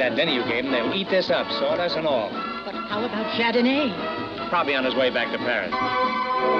that dinner you gave them, they'll eat this up, sawdust and all. But how about Chardonnay? Probably on his way back to Paris.